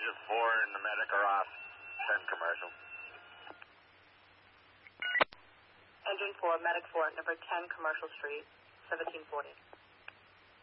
Engine 4 and the medic are off 10 commercial. Engine 4, medic 4, number 10 Commercial Street, 1740.